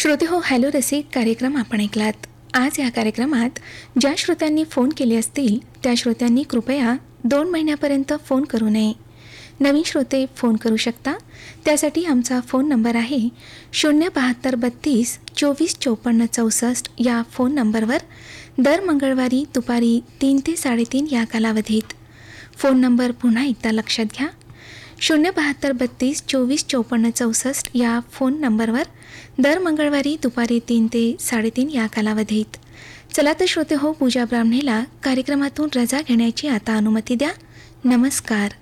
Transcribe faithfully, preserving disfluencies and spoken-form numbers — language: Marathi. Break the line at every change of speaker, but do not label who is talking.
श्रोते हो, हॅलो रसिक कार्यक्रम आपण ऐकलात. आज या कार्यक्रमात ज्या श्रोत्यांनी फोन केले असतील त्या श्रोत्यांनी कृपया दोन महिन्यापर्यंत फोन करू नये. नवीन श्रोते फोन करू शकता. त्यासाठी आमचा फोन नंबर आहे शून्य बहात्तर बत्तीस चोवीस चोपन्न चौसष्ट. या फोन नंबरवर दर मंगळवारी दुपारी तीन ते साडेतीन या कालावधीत. फोन नंबर पुन्हा एकदा लक्षात घ्या, शून्य बहात्तर बत्तीस चोवीस चोपन्न चौसष्ट. या फोन नंबरवर दर मंगळवारी दुपारी तीन ते साडेतीन या कालावधीत. चला तर श्रोते हो, पूजा ब्राह्मणेला कार्यक्रमातून रजा घेण्याची आता अनुमती द्या. नमस्कार.